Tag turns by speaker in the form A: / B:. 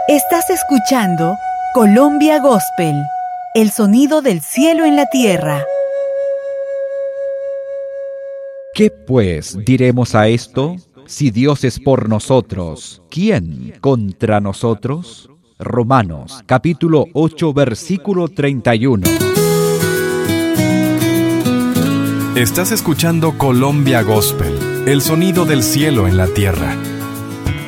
A: Estás escuchando Colombia Gospel, el sonido del cielo en la tierra.
B: ¿Qué pues diremos a esto? Si Dios es por nosotros, ¿quién contra nosotros? Romanos, capítulo 8, versículo 31.
C: Estás escuchando Colombia Gospel, el sonido del cielo en la tierra.